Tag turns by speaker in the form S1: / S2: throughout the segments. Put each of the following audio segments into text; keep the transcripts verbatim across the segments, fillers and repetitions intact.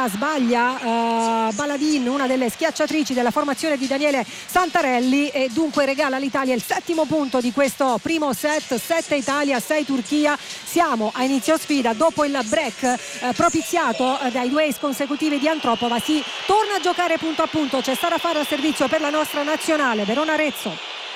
S1: sbaglia uh, Baladin, una delle schiacciatrici della formazione di Daniele Santarelli, e dunque regala all'Italia il settimo punto di questo primo set. Sette Italia, sei Turchia. Siamo a inizio sfida dopo il break eh, propiziato eh, dai due ace consecutivi di Antropova. Si torna a giocare punto a punto. C'è Sara Farro al servizio per la nostra nazionale. Verona Arezzo.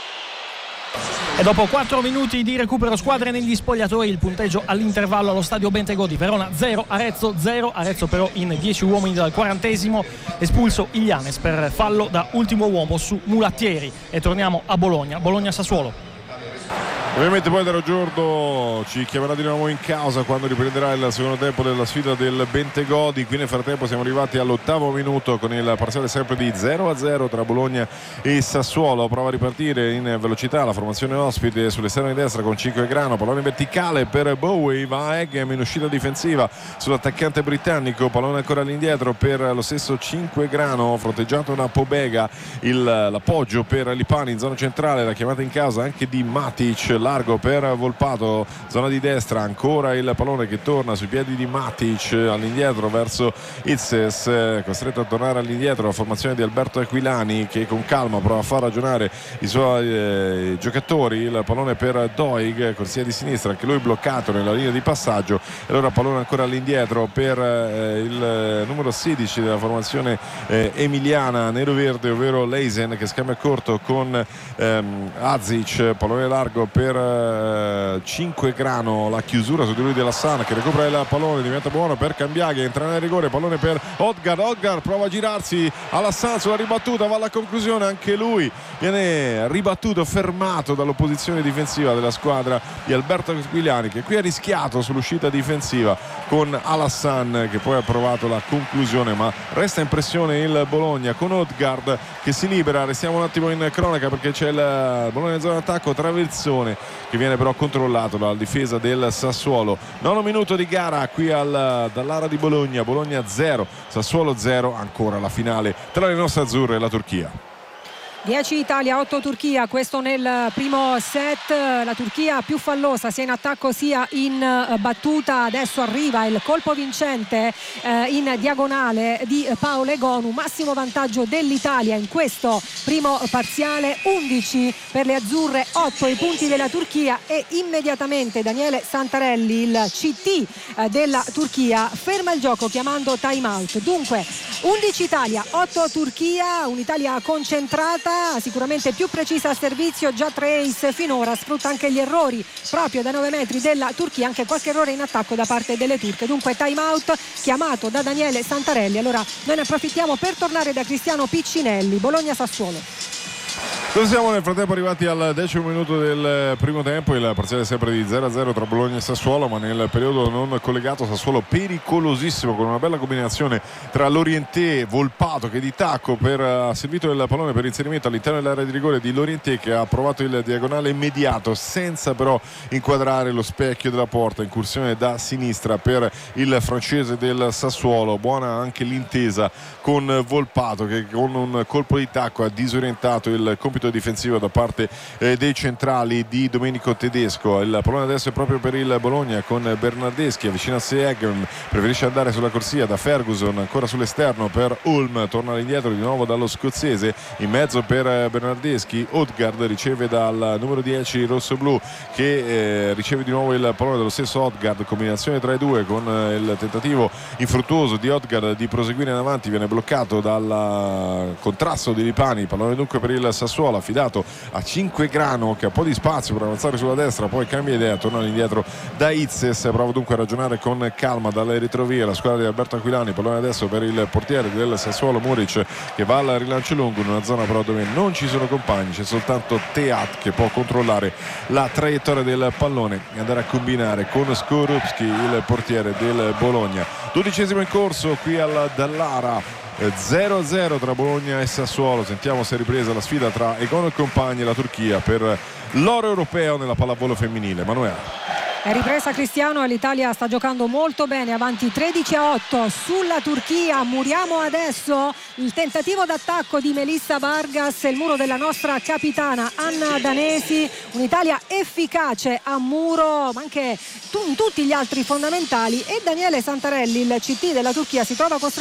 S2: E dopo quattro minuti di recupero squadre negli spogliatoi, il punteggio all'intervallo allo stadio Bentegodi: Verona zero, Arezzo zero. Arezzo però in dieci uomini dal quarantesimo, espulso Ilianes per fallo da ultimo uomo su Mulattieri. E torniamo a Bologna, Bologna-Sassuolo.
S3: Ovviamente poi Dario Giordo ci chiamerà di nuovo in causa quando riprenderà il secondo tempo della sfida del Bentegodi. Qui nel frattempo siamo arrivati all'ottavo minuto con il parziale sempre di zero a zero tra Bologna e Sassuolo. Prova a ripartire in velocità la formazione ospite sull'esterno di destra con Cinque Grano, pallone in verticale per Bowie, va Eggem in uscita difensiva sull'attaccante britannico, pallone ancora all'indietro per lo stesso Cinque Grano, fronteggiato da Pobega. Il, l'appoggio per Lipani in zona centrale, la chiamata in causa anche di Matic, largo per Volpato, zona di destra, ancora il pallone che torna sui piedi di Matic all'indietro verso Itzes, costretto a tornare all'indietro la formazione di Alberto Aquilani, che con calma prova a far ragionare i suoi eh, giocatori. Il pallone per Doig, corsia di sinistra, anche lui bloccato nella linea di passaggio, e allora pallone ancora all'indietro per eh, il numero sedici della formazione eh, emiliana nero-verde, ovvero Leisen, che scambia corto con ehm, Azic, pallone largo per Cinque Grano, la chiusura su di lui della San, che recupera il pallone, diventa buono per Cambiaghi, entra nel rigore, pallone per Odgard. Odgard prova a girarsi alla San sulla ribattuta, va alla conclusione, anche lui viene ribattuto, fermato dall'opposizione difensiva della squadra di Alberto Aquilani, che qui ha rischiato sull'uscita difensiva con Alassan, che poi ha provato la conclusione, ma resta in pressione il Bologna con Odgard che si libera. Restiamo un attimo in cronaca perché c'è il Bologna in zona d'attacco, traversone che viene però controllato dalla difesa del Sassuolo. Nono minuto di gara qui al, dall'area di Bologna. Bologna zero, Sassuolo zero, ancora la finale tra le nostre azzurre e la Turchia.
S1: dieci Italia, otto Turchia, questo nel primo set. La Turchia più fallosa sia in attacco sia in battuta. Adesso arriva il colpo vincente eh, in diagonale di Paolo Egonu, massimo vantaggio dell'Italia in questo primo parziale, undici per le azzurre, otto i punti della Turchia, e immediatamente Daniele Santarelli, il C T eh, della Turchia, ferma il gioco chiamando time out. Dunque undici Italia, otto Turchia, un'Italia concentrata, sicuramente più precisa al servizio, già tre ace finora, sfrutta anche gli errori proprio da nove metri della Turchia, anche qualche errore in attacco da parte delle turche. Dunque time out chiamato da Daniele Santarelli. Allora noi ne approfittiamo per tornare da Cristiano Piccinelli. Bologna-Sassuolo.
S3: Noi siamo nel frattempo arrivati al decimo minuto del primo tempo, il parziale sempre di zero a zero tra Bologna e Sassuolo, ma nel periodo non collegato Sassuolo pericolosissimo con una bella combinazione tra Lorienté e Volpato, che di tacco per, ha servito il pallone per inserimento all'interno dell'area di rigore di Lorienté, che ha provato il diagonale immediato senza però inquadrare lo specchio della porta. Incursione da sinistra per il francese del Sassuolo, buona anche l'intesa con Volpato, che con un colpo di tacco ha disorientato il compito difensivo da parte eh, dei centrali di Domenico Tedesco. Il pallone adesso è proprio per il Bologna con Bernardeschi, avvicina a sé Eggem, preferisce andare sulla corsia da Ferguson, ancora sull'esterno per Ulm, torna all'indietro di nuovo dallo scozzese, in mezzo per Bernardeschi. Odgard riceve dal numero dieci rossoblu, che eh, riceve di nuovo il pallone dello stesso Odgard, combinazione tra i due con eh, il tentativo infruttuoso di Odgard di proseguire in avanti, viene bloccato dal contrasto di Lipani. Pallone dunque per il Sassuolo, affidato a Cinque Grano, che ha un po' di spazio per avanzare sulla destra, poi cambia idea, torna all'indietro da Itzes, prova dunque a ragionare con calma dalle retrovie la squadra di Alberto Aquilani. Pallone adesso per il portiere del Sassuolo Muric, che va al rilancio lungo in una zona però dove non ci sono compagni, c'è soltanto Teat che può controllare la traiettoria del pallone e andare a combinare con Skorupski, il portiere del Bologna. Dodicesimo in corso qui al Dallara, zero a zero tra Bologna e Sassuolo. Sentiamo se è ripresa la sfida tra Egonu e compagni e la Turchia per l'oro europeo nella pallavolo femminile. Manuela.
S1: È ripresa, Cristiano, e l'Italia sta giocando molto bene, avanti tredici a otto sulla Turchia. Muriamo adesso il tentativo d'attacco di Melissa Vargas e il muro della nostra capitana Anna Danesi. Un'Italia efficace a muro, ma anche in tutti gli altri fondamentali, e Daniele Santarelli, il C T della Turchia, si trova costretto